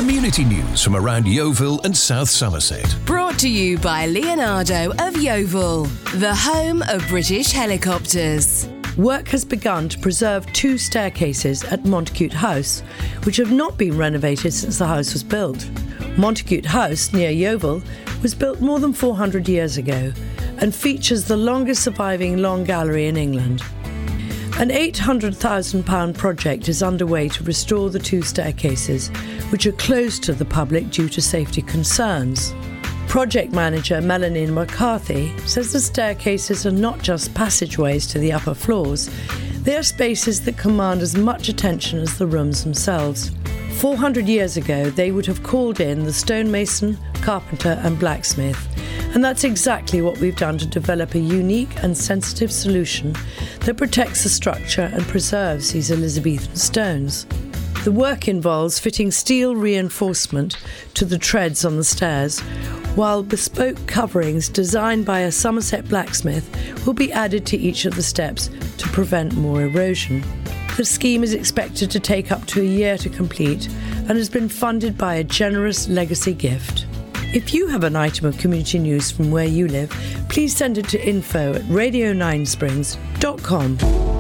Community news from around Yeovil and South Somerset. Brought to you by Leonardo of Yeovil, the home of British helicopters. Work has begun to preserve 2 staircases at Montacute House, which have not been renovated since the house was built. Montacute House, near Yeovil, was built more than 400 years ago and features the longest surviving long gallery in England. An £800,000 project is underway to restore the 2 staircases, which are closed to the public due to safety concerns. Project manager Melanie McCarthy says the staircases are not just passageways to the upper floors, they are spaces that command as much attention as the rooms themselves. 400 years ago, they would have called in the stonemason, carpenter and blacksmith, and that's exactly what we've done to develop a unique and sensitive solution that protects the structure and preserves these Elizabethan stones. The work involves fitting steel reinforcement to the treads on the stairs, while bespoke coverings designed by a Somerset blacksmith will be added to each of the steps to prevent more erosion. The scheme is expected to take up to a year to complete and has been funded by a generous legacy gift. If you have an item of community news from where you live, please send it to info@radio9springs.com.